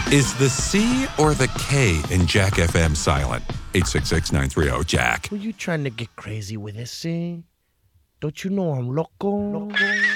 Is the C or the K in Jack FM silent? 866-930-JACK. Were you trying to get crazy with this, see? Don't you know I'm loco?